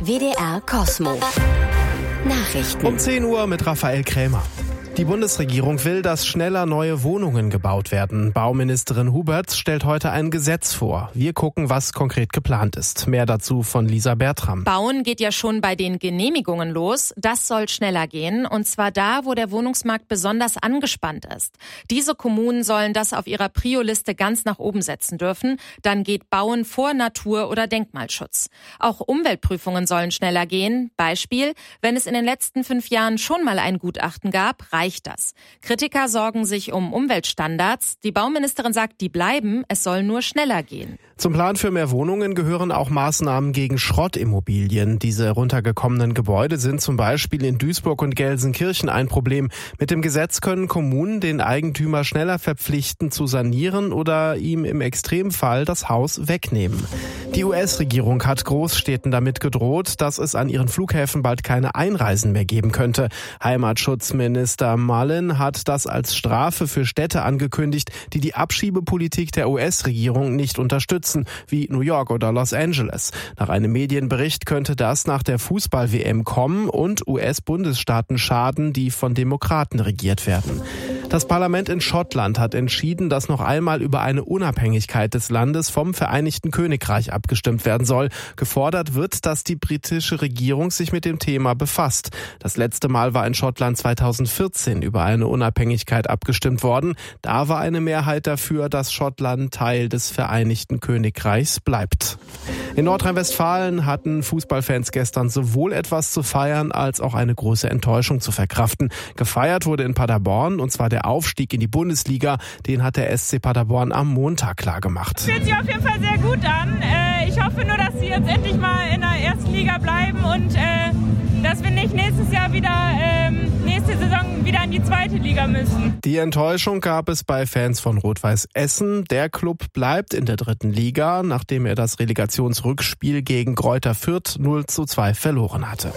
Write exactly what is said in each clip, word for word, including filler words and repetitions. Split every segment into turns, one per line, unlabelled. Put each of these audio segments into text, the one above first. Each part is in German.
W D R Kosmo. Nachrichten.
Um zehn Uhr mit Raphael Krämer. Die Bundesregierung will, dass schneller neue Wohnungen gebaut werden. Bauministerin Huberts stellt heute ein Gesetz vor. Wir gucken, was konkret geplant ist. Mehr dazu von Lisa Bertram.
Bauen geht ja schon bei den Genehmigungen los. Das soll schneller gehen. Und zwar da, wo der Wohnungsmarkt besonders angespannt ist. Diese Kommunen sollen das auf ihrer Prio-Liste ganz nach oben setzen dürfen. Dann geht Bauen vor Natur- oder Denkmalschutz. Auch Umweltprüfungen sollen schneller gehen. Beispiel, wenn es in den letzten fünf Jahren schon mal ein Gutachten gab, reicht das. Kritiker sorgen sich um Umweltstandards. Die Bauministerin sagt, die bleiben, es soll nur schneller gehen.
Zum Plan für mehr Wohnungen gehören auch Maßnahmen gegen Schrottimmobilien. Diese runtergekommenen Gebäude sind zum Beispiel in Duisburg und Gelsenkirchen ein Problem. Mit dem Gesetz können Kommunen den Eigentümer schneller verpflichten zu sanieren oder ihm im Extremfall das Haus wegnehmen. Die U S-Regierung hat Großstädten damit gedroht, dass es an ihren Flughäfen bald keine Einreisen mehr geben könnte. Heimatschutzminister Mullen hat das als Strafe für Städte angekündigt, die die Abschiebepolitik der U S-Regierung nicht unterstützen, wie New York oder Los Angeles. Nach einem Medienbericht könnte das nach der Fußball-W M kommen und U S-Bundesstaaten schaden, die von Demokraten regiert werden. Das Parlament in Schottland hat entschieden, dass noch einmal über eine Unabhängigkeit des Landes vom Vereinigten Königreich abgestimmt werden soll. Gefordert wird, dass die britische Regierung sich mit dem Thema befasst. Das letzte Mal war in Schottland zweitausendvierzehn über eine Unabhängigkeit abgestimmt worden. Da war eine Mehrheit dafür, dass Schottland Teil des Vereinigten Königreichs bleibt. In Nordrhein-Westfalen hatten Fußballfans gestern sowohl etwas zu feiern als auch eine große Enttäuschung zu verkraften. Gefeiert wurde in Paderborn, und zwar der Aufstieg in die Bundesliga. Den hat der S C Paderborn am Montag klargemacht.
Fühlt sich auf jeden Fall sehr gut an. Ich hoffe nur, dass sie jetzt endlich mal in der ersten Liga bleiben und dass wir nicht nächstes Jahr wieder, nächste Saison wieder in die zweite Liga müssen.
Die Enttäuschung gab es bei Fans von Rot-Weiß Essen. Der Club bleibt in der dritten Liga, nachdem er das Relegationsrückspiel gegen Greuther Fürth null zu zwei verloren hatte.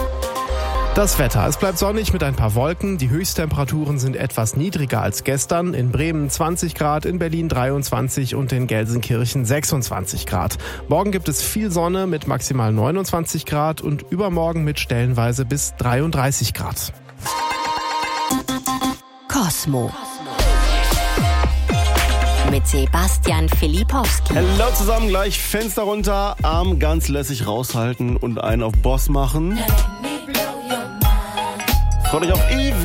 Das Wetter. Es bleibt sonnig mit ein paar Wolken. Die Höchsttemperaturen sind etwas niedriger als gestern. In Bremen zwanzig Grad, in Berlin dreiundzwanzig und in Gelsenkirchen sechsundzwanzig Grad. Morgen gibt es viel Sonne mit maximal neunundzwanzig Grad und übermorgen mit stellenweise bis dreiunddreißig Grad.
Kosmo. Mit Sebastian Filipowski.
Hallo zusammen, gleich Fenster runter, Arm ganz lässig raushalten und einen auf Boss machen. Freut euch auf Eve.